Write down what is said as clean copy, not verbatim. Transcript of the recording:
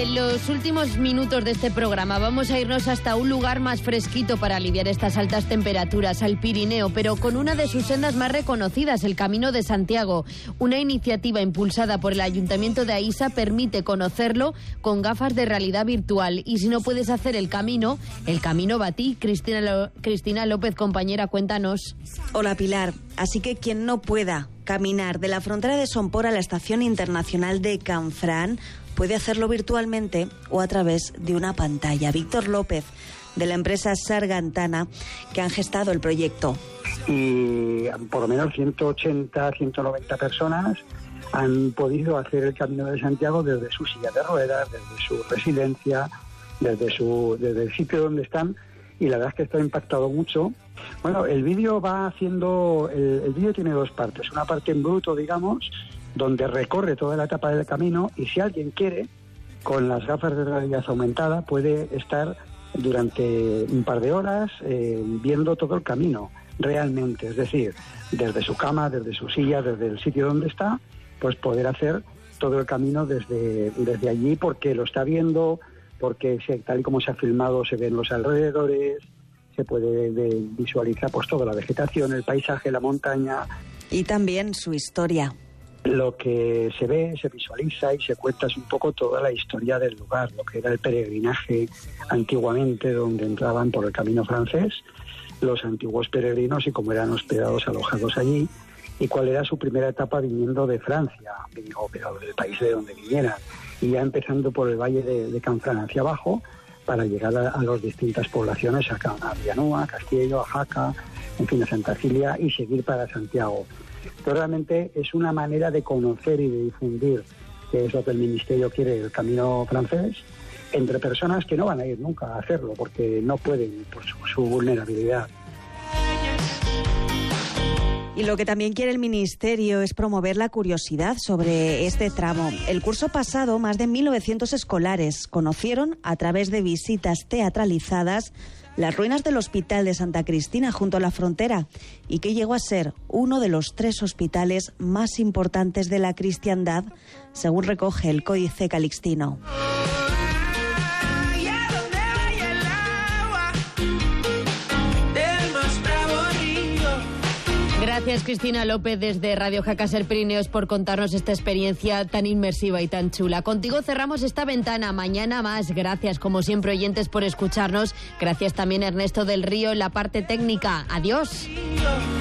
En los últimos minutos de este programa vamos a irnos hasta un lugar más fresquito para aliviar estas altas temperaturas, al Pirineo, pero con una de sus sendas más reconocidas, el Camino de Santiago. Una iniciativa impulsada por el Ayuntamiento de Aísa permite conocerlo con gafas de realidad virtual. Y si no puedes hacer el camino va a ti. Cristina López, compañera, cuéntanos. Hola, Pilar. Así que quien no pueda caminar de la frontera de Sompor a la Estación Internacional de Canfrán puede hacerlo virtualmente o a través de una pantalla. Víctor López, de la empresa Sargantana, que han gestado el proyecto. Y por lo menos 180, 190 personas han podido hacer el Camino de Santiago desde su silla de ruedas, desde su residencia, desde el sitio donde están, y la verdad es que esto ha impactado mucho. Bueno, el vídeo va haciendo, el vídeo tiene dos partes, una parte en bruto, digamos, donde recorre toda la etapa del camino, y si alguien quiere, con las gafas de realidad aumentada, puede estar durante un par de horas viendo todo el camino realmente, es decir, desde su cama, desde su silla, desde el sitio donde está, pues poder hacer todo el camino desde allí, porque lo está viendo, porque tal y como se ha filmado se ven los alrededores, se puede visualizar pues toda la vegetación, el paisaje, la montaña. Y también su historia. Lo que se ve, se visualiza y se cuenta es un poco toda la historia del lugar, lo que era el peregrinaje antiguamente, donde entraban por el camino francés los antiguos peregrinos y cómo eran hospedados, alojados allí, y cuál era su primera etapa viniendo de Francia, pero del país de donde vinieran, y ya empezando por el valle de Canfrán hacia abajo, para llegar a las distintas poblaciones, a Villanueva, a Castillo, a Jaca, en fin, a Santa Cilia, y seguir para Santiago. Pero realmente es una manera de conocer y de difundir, que es lo que el Ministerio quiere, el camino francés, entre personas que no van a ir nunca a hacerlo, porque no pueden por su vulnerabilidad. Y lo que también quiere el Ministerio es promover la curiosidad sobre este tramo. El curso pasado, más de 1.900 escolares conocieron, a través de visitas teatralizadas, las ruinas del Hospital de Santa Cristina junto a la frontera, y que llegó a ser uno de los 3 hospitales más importantes de la cristiandad, según recoge el Códice Calixtino. Gracias, Cristina López, desde Radio Jaca Ser Pirineos, por contarnos esta experiencia tan inmersiva y tan chula. Contigo cerramos esta ventana. Mañana más. Gracias, como siempre, oyentes, por escucharnos. Gracias también a Ernesto del Río en la parte técnica. Adiós.